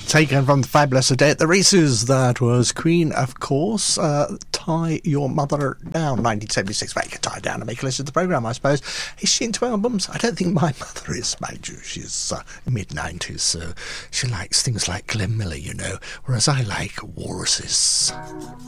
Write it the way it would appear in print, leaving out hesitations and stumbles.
Taken from the fabulous A Day at the Races. That was Queen, of course. Tie Your Mother Down, 1976. Well, you can tie her down and make a listen to the programme, I suppose. Is she into albums? I don't think my mother is, mind you. She's mid-90s, so she likes things like Glenn Miller, you know, whereas I like walruses.